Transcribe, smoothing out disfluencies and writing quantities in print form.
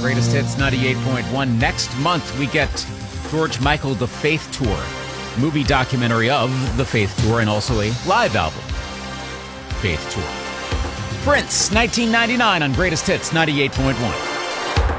Greatest Hits 98.1. Next month, we get George Michael, The Faith Tour, movie documentary of The Faith Tour, and also a live album, Faith Tour. Prince, 1999 on Greatest Hits 98.1.